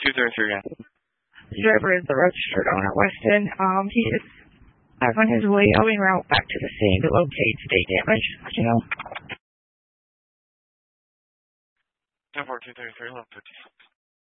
again. The driver is the registered owner, Weston. He is on his way en route back to the scene to locate state damage. You know. 10-14-33, 11-56.